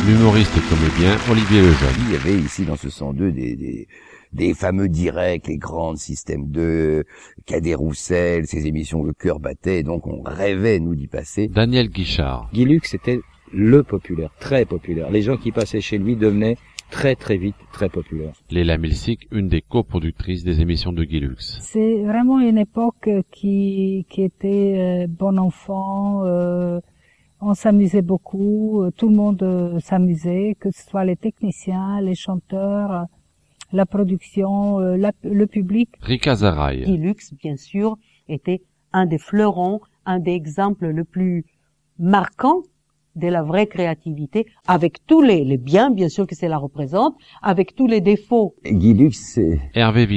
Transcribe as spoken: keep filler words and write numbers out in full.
l'humoriste et comédien Olivier Lejeune. Il y avait ici dans ce cent deux des, des, des fameux directs, les grandes Système deux, Cadet Roussel, ces émissions Le Cœur battait, donc on rêvait, nous, d'y passer. Daniel Guichard. Guy Lux était le populaire, très populaire. Les gens qui passaient chez lui devenaient très très vite très populaires. Léla Milsic, une des coproductrices des émissions de Guy Lux. C'est vraiment une époque qui, qui était euh, bon enfant, euh, on s'amusait beaucoup, tout le monde euh, s'amusait, que ce soit les techniciens, les chanteurs, la production, euh, la, le public. Rika Zaraï. Guy Lux, bien sûr, était un des fleurons, un des exemples le plus marquants de la vraie créativité, avec tous les, les biens, bien sûr que cela représente, avec tous les défauts. Guy Lux, c'est... Hervé